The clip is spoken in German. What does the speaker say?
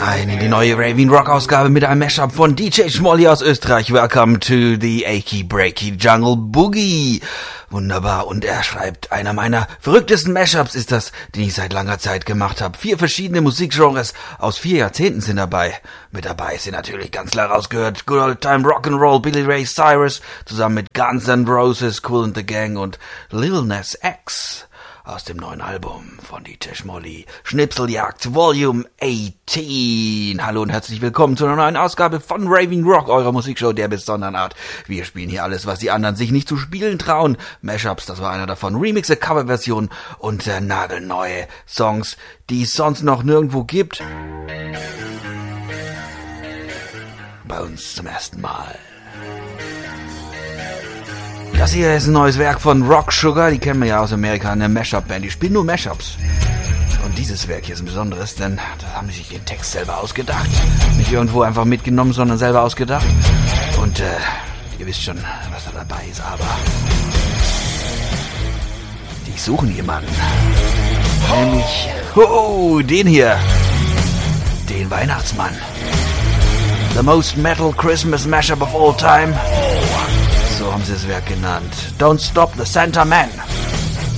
rein in die neue Raving Rock Ausgabe mit einem Mashup von DJ Schmolly aus Österreich. Welcome to the Achy Breaky Jungle Boogie. Wunderbar. Und er schreibt, einer meiner verrücktesten Mashups ist das, den ich seit langer Zeit gemacht habe. 4 verschiedene Musikgenres aus 4 Jahrzehnten sind dabei. Mit dabei sind natürlich ganz klar rausgehört Good Old Time Rock'n'Roll, Billy Ray Cyrus, zusammen mit Guns N' Roses, Kool and the Gang und Lil Nas X. Aus dem neuen Album von DJ Schmolly, Schnipseljagd Volume 18. Hallo und herzlich willkommen zu einer neuen Ausgabe von Raving Rock, eurer Musikshow der besonderen Art. Wir spielen hier alles, was die anderen sich nicht zu spielen trauen. Mashups, das war einer davon, Remixe, Coverversion und nagelneue Songs, die es sonst noch nirgendwo gibt. Bei uns zum ersten Mal. Das hier ist ein neues Werk von Rock Sugar, die kennen wir ja aus Amerika, eine Mashup-Band, die spielen nur Mashups. Und dieses Werk hier ist ein besonderes, denn da haben sie sich den Text selber ausgedacht. Nicht irgendwo einfach mitgenommen, sondern selber ausgedacht. Und ihr wisst schon, was da dabei ist, aber die suchen jemanden. Nämlich, den hier, den Weihnachtsmann. The most metal Christmas mashup of all time. So haben sie das Werk genannt. Don't Stop the Santa Man.